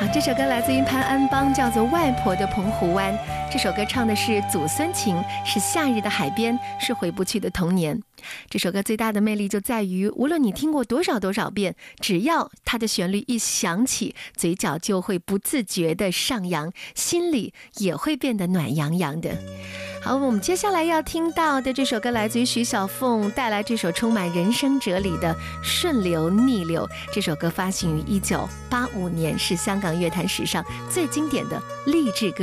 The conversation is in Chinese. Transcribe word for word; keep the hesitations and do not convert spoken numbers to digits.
这首歌来自于潘安邦，叫做《外婆的澎湖湾》。这首歌唱的是祖孙情，是夏日的海边，是回不去的童年。这首歌最大的魅力就在于，无论你听过多少多少遍，只要它的旋律一响起，嘴角就会不自觉的上扬，心里也会变得暖洋洋的。好，我们接下来要听到的这首歌来自于徐小凤带来这首充满人生哲理的《顺流逆流》。这首歌发行于一九八五年，是香港乐坛史上最经典的励志歌。